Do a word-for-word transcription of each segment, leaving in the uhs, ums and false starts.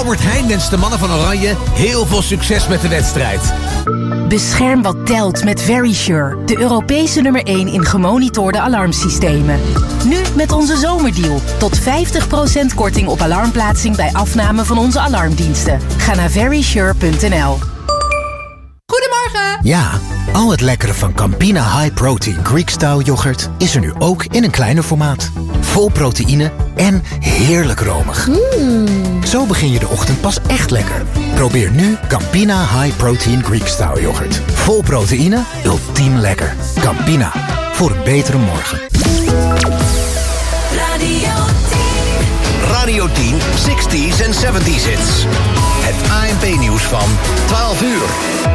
Albert Heijn wenst de mannen van Oranje heel veel succes met de wedstrijd. Bescherm wat telt met Verisure, de Europese nummer één in gemonitorde alarmsystemen. Nu met onze zomerdeal. Tot vijftig procent korting op alarmplaatsing bij afname van onze alarmdiensten. Ga naar verisure punt n l. Goedemorgen! Ja, al het lekkere van Campina High Protein Greek Style yoghurt is er nu ook in een kleiner formaat. Vol proteïne en heerlijk romig. Mm. Zo begin je de ochtend pas echt lekker. Probeer nu Campina High Protein Greek Style yoghurt. Vol proteïne, ultiem lekker. Campina, voor een betere morgen. Radio tien. Radio tien, zestig's en zeventig's hits. Het A N P-nieuws van twaalf uur.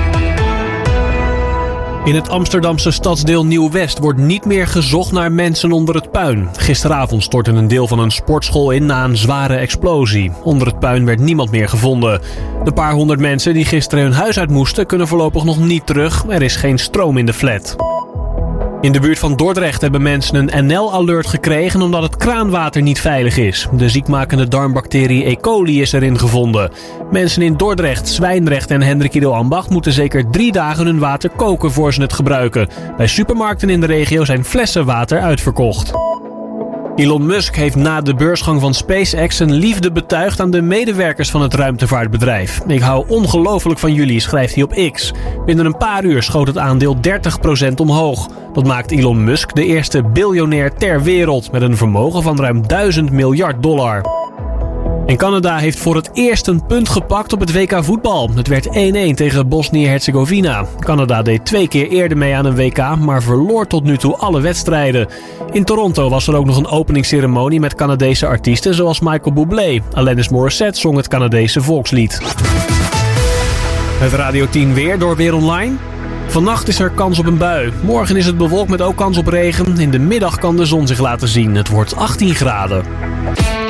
In het Amsterdamse stadsdeel Nieuw-West wordt niet meer gezocht naar mensen onder het puin. Gisteravond stortte een deel van een sportschool in na een zware explosie. Onder het puin werd niemand meer gevonden. De paar honderd mensen die gisteren hun huis uit moesten kunnen voorlopig nog niet terug. Er is geen stroom in de flat. In de buurt van Dordrecht hebben mensen een N L-alert gekregen omdat het kraanwater niet veilig is. De ziekmakende darmbacterie E. coli is erin gevonden. Mensen in Dordrecht, Zwijndrecht en Hendrik Ido Ambacht moeten zeker drie dagen hun water koken voor ze het gebruiken. Bij supermarkten in de regio zijn flessen water uitverkocht. Elon Musk heeft na de beursgang van SpaceX zijn liefde betuigd aan de medewerkers van het ruimtevaartbedrijf. Ik hou ongelooflijk van jullie, schrijft hij op X. Binnen een paar uur schoot het aandeel dertig procent omhoog. Dat maakt Elon Musk de eerste biljonair ter wereld met een vermogen van ruim duizend miljard dollar. En Canada heeft voor het eerst een punt gepakt op het W K voetbal. Het werd één-één tegen Bosnië-Herzegovina. Canada deed twee keer eerder mee aan een W K, maar verloor tot nu toe alle wedstrijden. In Toronto was er ook nog een openingsceremonie met Canadese artiesten zoals Michael Bublé. Alanis Morissette zong het Canadese volkslied. Het Radio tien weer door Weer Online. Vannacht is er kans op een bui. Morgen is het bewolkt met ook kans op regen. In de middag kan de zon zich laten zien. Het wordt achttien graden.